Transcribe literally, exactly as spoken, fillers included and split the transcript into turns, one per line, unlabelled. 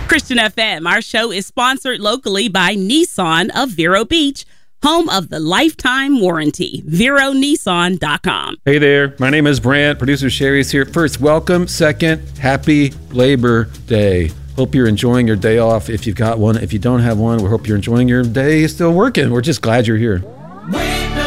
Christian F M, our show is sponsored locally by Nissan of Vero Beach, home of the lifetime warranty. Vero Nissan dot com.
Hey there, my name is Brant. Producer Sherry's here. First, welcome. Second, happy Labor Day. Hope you're enjoying your day off if you've got one. If you don't have one, we hope you're enjoying your day still working. We're just glad you're here.